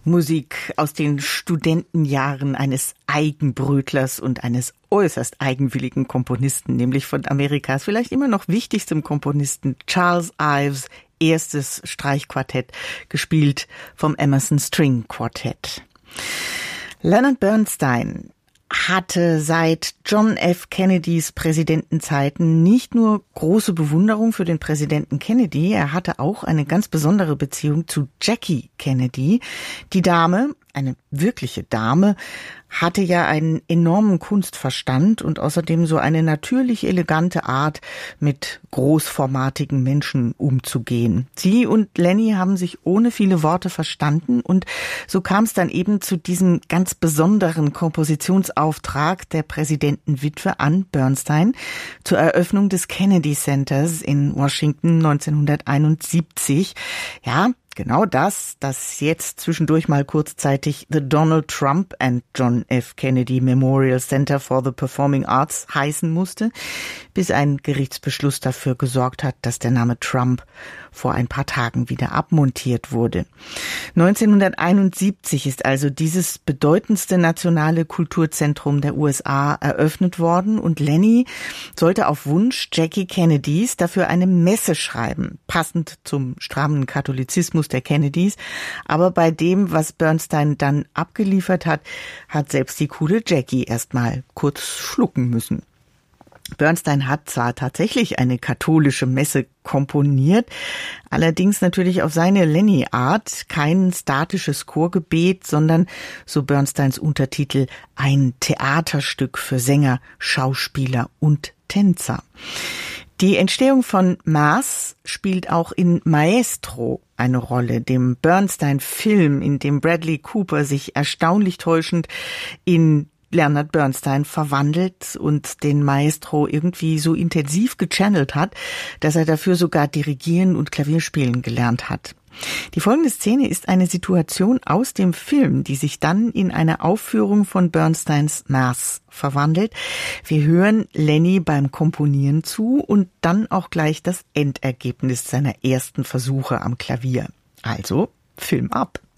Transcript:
Musik aus den Studentenjahren eines Eigenbrötlers und eines äußerst eigenwilligen Komponisten, nämlich von Amerikas vielleicht immer noch wichtigstem Komponisten Charles Ives erstes Streichquartett, gespielt vom Emerson String Quartett. Leonard Bernstein hatte seit John F. Kennedys Präsidentenzeiten nicht nur große Bewunderung für den Präsidenten Kennedy, er hatte auch eine ganz besondere Beziehung zu Jackie Kennedy. Die Dame, eine wirkliche Dame, hatte ja einen enormen Kunstverstand und außerdem so eine natürlich elegante Art, mit großformatigen Menschen umzugehen. Sie und Lenny haben sich ohne viele Worte verstanden und so kam es dann eben zu diesem ganz besonderen Kompositionsauftrag der Präsidentenwitwe an Bernstein zur Eröffnung des Kennedy Centers in Washington 1971. Ja, genau das jetzt zwischendurch mal kurzzeitig The Donald Trump and John F. Kennedy Memorial Center for the Performing Arts heißen musste, bis ein Gerichtsbeschluss dafür gesorgt hat, dass der Name Trump vor ein paar Tagen wieder abmontiert wurde. 1971 ist also dieses bedeutendste nationale Kulturzentrum der USA eröffnet worden und Lenny sollte auf Wunsch Jackie Kennedys dafür eine Messe schreiben, passend zum strammen Katholizismus der Kennedys. Aber bei dem, was Bernstein dann abgeliefert hat, hat selbst die coole Jackie erstmal kurz schlucken müssen. Bernstein hat zwar tatsächlich eine katholische Messe komponiert, allerdings natürlich auf seine Lenny-Art, kein statisches Chorgebet, sondern, so Bernsteins Untertitel, ein Theaterstück für Sänger, Schauspieler und Tänzer. Die Entstehung von Mass spielt auch in Maestro eine Rolle, dem Bernstein-Film, in dem Bradley Cooper sich erstaunlich täuschend in Leonard Bernstein verwandelt und den Maestro irgendwie so intensiv gechannelt hat, dass er dafür sogar Dirigieren und Klavierspielen gelernt hat. Die folgende Szene ist eine Situation aus dem Film, die sich dann in eine Aufführung von Bernsteins Mass verwandelt. Wir hören Lenny beim Komponieren zu und dann auch gleich das Endergebnis seiner ersten Versuche am Klavier. Also, Film ab!